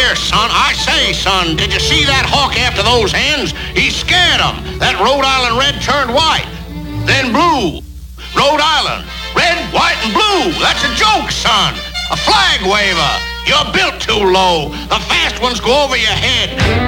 here, son. I say, son, did you see that hawk after those hens? He scared them. That Rhode Island red turned white, then blue. Rhode Island, red, white, and blue. That's a joke, son. A flag waver. You're built too low. The fast ones go over your head.